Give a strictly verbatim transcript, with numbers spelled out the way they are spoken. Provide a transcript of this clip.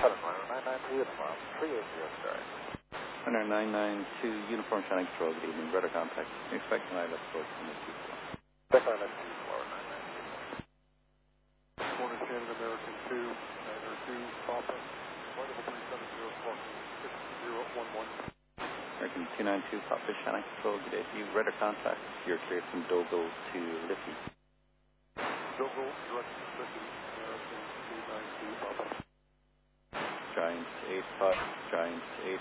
nine nine two Uniform, three eight zero, sorry. Runner nine nine two Uniform Shannon Control, good evening. Rudder contact. Expect an I L S four from the two four. Expect I L S four, nine nine two. Morning, Shannon, American two, niner two, Papa. Flight level three seven zero, squawk six zero one one. American two nine two, Papa Shannon Control, good day to you. Rudder contact. You're cleared from Dogo to Liffey. Dogo, direct to Liffey, American two nine two, Papa. Giant eight five, Giant eight